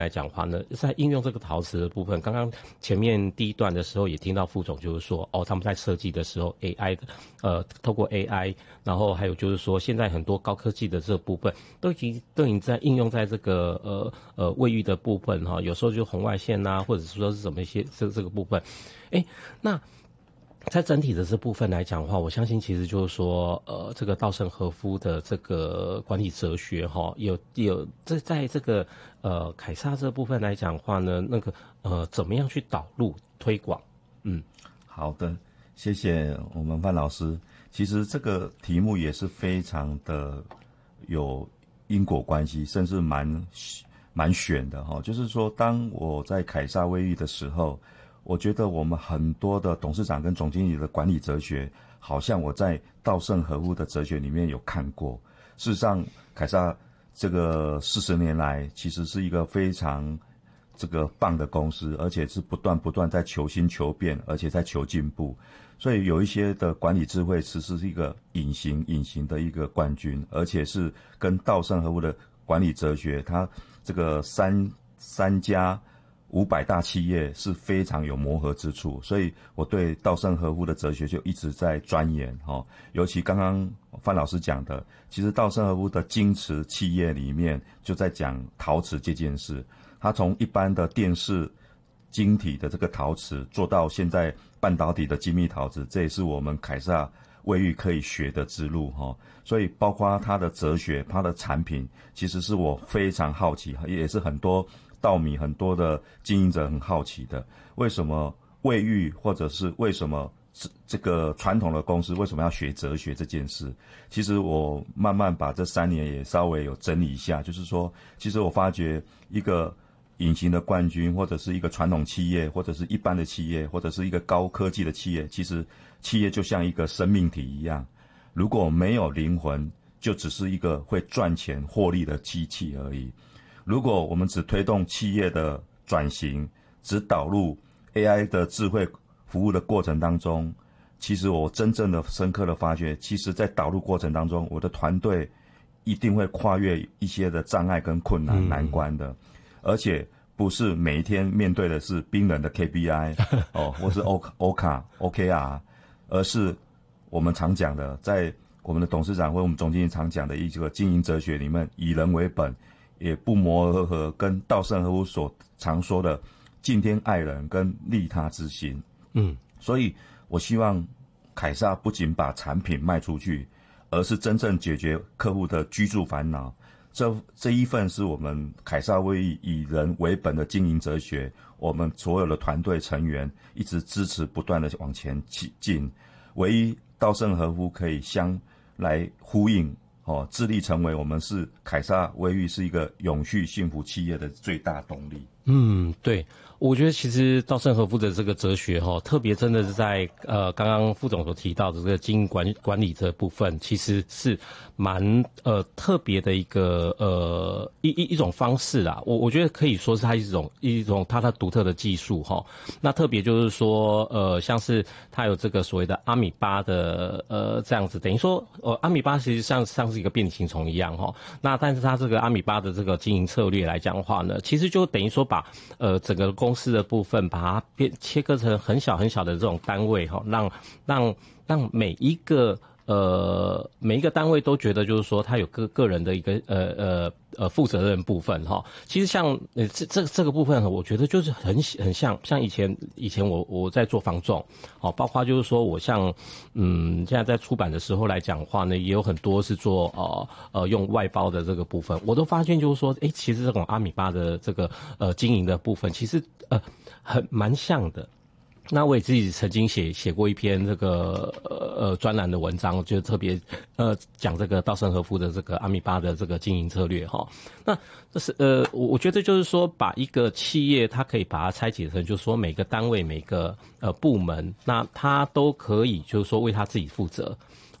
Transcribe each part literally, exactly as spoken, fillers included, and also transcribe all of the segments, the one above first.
来讲话呢，在应用这个陶瓷的部分，刚刚前面第一段的时候也听到副总就是说，哦，他们在设计的时候 A I 的，呃，透过 A I， 然后还有就是说，现在很多高科技的这部分都已经都已经在应用在这个呃呃卫浴的部分哈，有时候就红外线呐、啊，或者是说是什么一些这这个部分，哎，那。在整体的这部分来讲的话，我相信其实就是说，呃，这个稻盛和夫的这个管理哲学哈，有有在在这个呃凯撒这部分来讲的话呢，那个呃怎么样去导入推广？嗯， 好的，谢谢我们范老师。其实这个题目也是非常的有因果关系，甚至蛮蛮悬的哈。就是说，当我在凯撒卫浴的时候。我觉得我们很多的董事长跟总经理的管理哲学，好像我在稻盛和夫的哲学里面有看过。事实上，凯撒这个四十年来其实是一个非常这个棒的公司，而且是不断不断在求新求变，而且在求进步。所以有一些的管理智慧，其实是一个隐形隐形的一个冠军，而且是跟稻盛和夫的管理哲学，它这个三三家。五百大企业是非常有磨合之处，所以我对稻盛和夫的哲学就一直在钻研哈。尤其刚刚范老师讲的，其实稻盛和夫的京瓷企业里面就在讲陶瓷这件事。他从一般的电视晶体的这个陶瓷做到现在半导体的精密陶瓷，这也是我们凯撒卫浴可以学的之路哈。所以包括他的哲学、他的产品，其实是我非常好奇，也是很多。稻米很多的经营者很好奇的，为什么卫浴或者是为什么这个传统的公司为什么要学哲学这件事？其实我慢慢把这三年也稍微有整理一下，就是说，其实我发觉一个隐形的冠军，或者是一个传统企业，或者是一般的企业，或者是一个高科技的企业，其实企业就像一个生命体一样，如果没有灵魂，就只是一个会赚钱获利的机器而已。如果我们只推动企业的转型，只导入 A I 的智慧服务的过程当中，其实我真正的深刻的发觉，其实在导入过程当中，我的团队一定会跨越一些的障碍跟困难难关的，而且不是每一天面对的是冰冷的 K P I 哦，或是 O O 卡 O K R， 而是我们常讲的，在我们的董事长或我们总经理常讲的一个经营哲学里面，以人为本。也不谋而合，跟稻盛和夫所常说的敬天爱人跟利他之心。嗯，所以我希望凯撒不仅把产品卖出去，而是真正解决客户的居住烦恼。这这一份是我们凯撒卫浴以人为本的经营哲学，我们所有的团队成员一直支持不断的往前进。唯一稻盛和夫可以相来呼应。哦，致力成为我们是凯撒卫浴是一个永续幸福企业的最大动力。 嗯，对，我觉得其实稻盛和夫的这个哲学哈，特别真的是在呃刚刚副总所提到的这个经营管管理这部分，其实是蛮呃特别的一个呃一一一种方式啦。我我觉得可以说是它一种一种它的独特的技术哈。那特别就是说呃像是它有这个所谓的阿米巴的呃这样子，等于说呃阿米巴其实像像是一个变形虫一样哈。那但是它这个阿米巴的这个经营策略来讲的话呢，其实就等于说把呃整个公司的部分把它变切割成很小很小的这种单位哈，让让让每一个呃每一个单位都觉得就是说他有个个人的一个呃呃呃负责任部分哈。其实像呃这这这个部分，我觉得就是很很像像以前以前我我在做房仲，哦，包括就是说我像嗯现在在出版的时候来讲的话呢，也有很多是做呃呃用外包的这个部分，我都发现就是说，哎，其实这种阿米巴的这个呃经营的部分，其实呃很蛮像的。那我也自己曾经写写过一篇这个呃呃专栏的文章，就特别呃讲这个稻盛和夫的这个阿米巴的这个经营策略哈。那这是呃我我觉得就是说，把一个企业它可以把它拆解成，就是说每个单位每个呃部门，那它都可以就是说为他自己负责。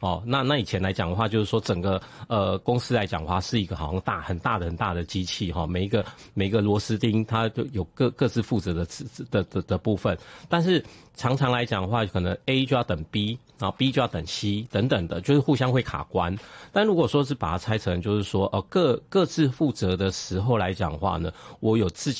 哦，那那以前来讲的话，就是说整个呃公司来讲的话，是一个好像大很大的很大的机器哈、哦，每一个每一个螺丝钉它都有各各自负责的的的的部分，但是常常来讲的话，可能 A 就要等 B， 然后 B 就要等 C 等等的，就是互相会卡关。但如果说是把它拆成，就是说呃各各自负责的时候来讲的话呢，我有自己